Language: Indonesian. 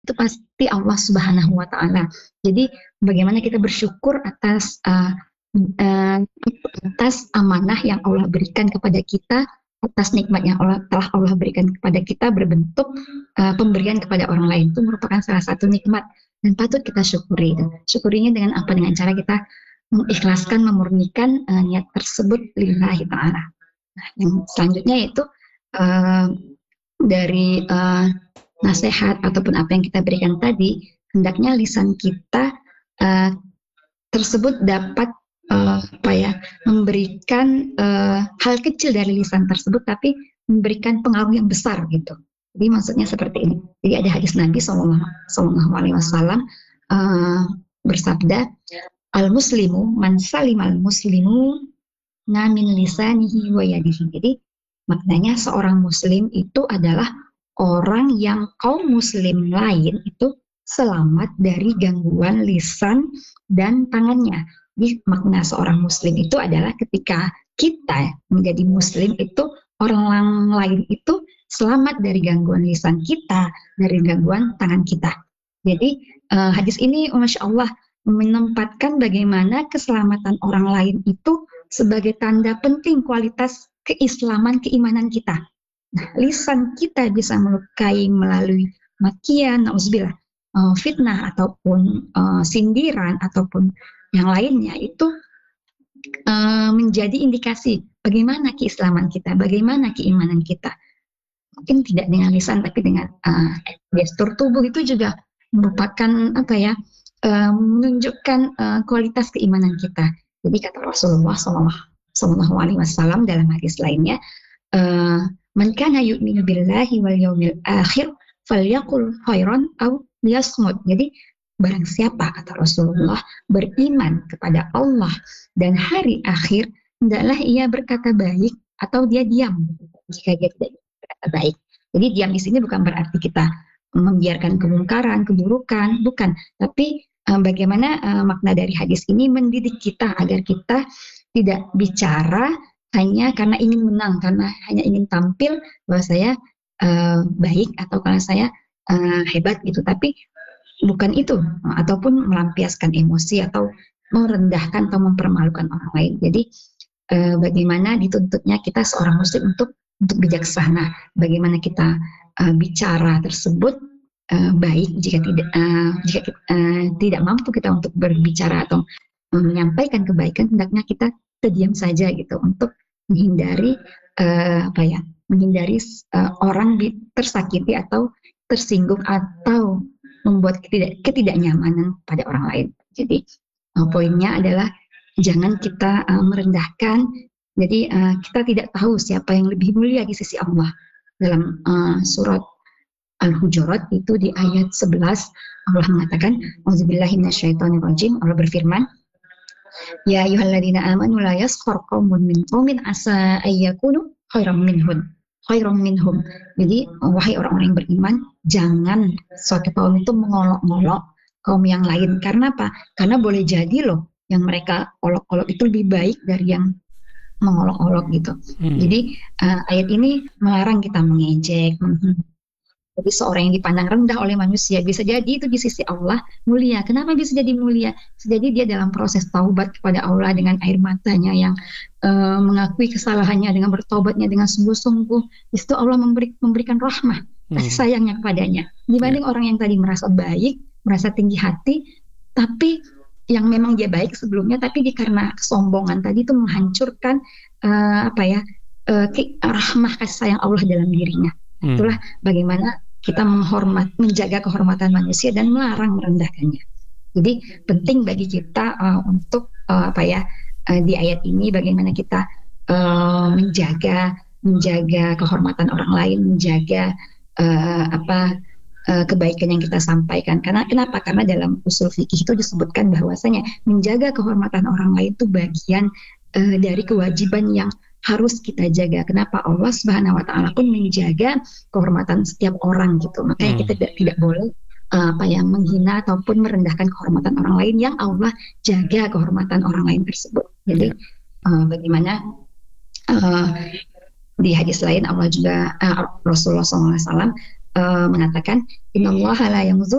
itu pasti Allah Subhanahu wa Ta'ala. Jadi bagaimana kita bersyukur uh, atas amanah yang Allah berikan kepada kita, atas nikmat yang telah Allah berikan kepada kita berbentuk pemberian kepada orang lain. Itu merupakan salah satu nikmat dan patut kita syukuri. Syukurinya dengan apa? Dengan cara kita mengikhlaskan, memurnikan niat tersebut lillahi ta'ala. Nah, yang selanjutnya yaitu dari nasihat ataupun apa yang kita berikan tadi, hendaknya lisan kita tersebut dapat memberikan hal kecil dari lisan tersebut, tapi memberikan pengaruh yang besar gitu. Jadi maksudnya seperti ini. Jadi ada hadis Nabi SAW bersabda, al-muslimu man salimal muslimu min lisanihi wa yadihi. Jadi maknanya seorang muslim itu adalah orang yang kaum muslim lain itu selamat dari gangguan lisan dan tangannya. Jadi makna seorang muslim itu adalah ketika kita menjadi muslim itu orang lain itu selamat dari gangguan lisan kita, dari gangguan tangan kita. Jadi hadis ini Masya Allah menempatkan bagaimana keselamatan orang lain itu sebagai tanda penting kualitas keislaman, keimanan kita. Nah, lisan kita bisa melukai melalui makian, nauzubillah, fitnah ataupun sindiran ataupun yang lainnya, itu menjadi indikasi bagaimana keislaman kita, bagaimana keimanan kita. Mungkin tidak dengan lisan tapi dengan gestur tubuh itu juga merupakan menunjukkan kualitas keimanan kita. Jadi kata Rasulullah SAW dalam hadis lainnya, man kana yu'minu billahi wal yawmil akhir falyaqul khairan aw liyasmut. Jadi barang siapa, kata Rasulullah, beriman kepada Allah dan hari akhir, hendaklah ia berkata baik atau dia diam jika dia tidak berkata baik. Jadi diam di sini bukan berarti kita membiarkan kemungkaran, keburukan, bukan. Tapi bagaimana makna dari hadis ini mendidik kita agar kita tidak bicara hanya karena ingin menang, karena hanya ingin tampil bahwa saya baik atau karena saya hebat gitu. Tapi bukan itu, ataupun melampiaskan emosi atau merendahkan atau mempermalukan orang lain. Jadi bagaimana dituntutnya kita seorang muslim untuk bijaksana, bagaimana kita bicara tersebut baik. Jika tidak mampu kita untuk berbicara atau menyampaikan kebaikan, hendaknya kita terdiam saja gitu, untuk menghindari orang tersakiti atau tersinggung atau membuat ketidaknyamanan pada orang lain. Jadi poinnya adalah jangan kita merendahkan. Jadi kita tidak tahu siapa yang lebih mulia di sisi Allah. Dalam surat Al-Hujurat itu di ayat 11 Allah mengatakan, auzubillahi minasyaitonirrajim. Allah berfirman, ya ayyuhalladzina amanu la yaskhar qaumun min qaumin asa ayyakunu khairan minhum. Jadi wahai orang-orang yang beriman, jangan suatu kaum itu mengolok-olok kaum yang lain. Karena apa? Karena boleh jadi loh yang mereka olok-olok itu lebih baik dari yang mengolok-olok gitu. Jadi ayat ini melarang kita mengejek. Jadi seorang yang dipandang rendah oleh manusia bisa jadi itu di sisi Allah mulia. Kenapa bisa jadi mulia? Bisa jadi dia dalam proses taubat kepada Allah dengan air matanya yang mengakui kesalahannya, dengan bertobatnya dengan sungguh-sungguh. Di situ Allah memberikan rahmah, kasih sayangnya kepadanya. Dibanding orang yang tadi merasa baik, merasa tinggi hati, tapi yang memang dia baik sebelumnya, tapi karena kesombongan tadi itu menghancurkan rahmah kasih sayang Allah dalam dirinya. Itulah bagaimana kita menjaga kehormatan manusia dan melarang merendahkannya. Jadi penting bagi kita untuk di ayat ini bagaimana kita menjaga kehormatan orang lain, menjaga kebaikan yang kita sampaikan. Kenapa? Karena dalam usul fikih itu disebutkan bahwasanya menjaga kehormatan orang lain itu bagian dari kewajiban yang harus kita jaga. Kenapa? Allah Subhanahu wa Ta'ala pun menjaga kehormatan setiap orang gitu. Makanya kita tidak boleh menghina ataupun merendahkan kehormatan orang lain yang Allah jaga kehormatan orang lain tersebut. Jadi bagaimana di hadis lain Allah juga Rasulullah SAW mengatakan innallaha la